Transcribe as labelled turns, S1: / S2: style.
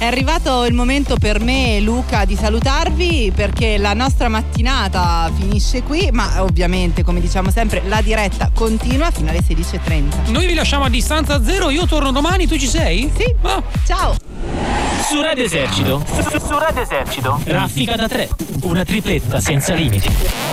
S1: È arrivato il momento per me, Luca, di salutarvi, perché la nostra mattinata finisce qui, ma ovviamente, come diciamo sempre, la diretta continua fino alle 16:30.
S2: Noi vi lasciamo a distanza zero, io torno domani, tu ci sei?
S1: Sì. Ciao.
S3: Su Radio Esercito. Su Radio Esercito. Raffica da 3. Una tripletta senza limiti.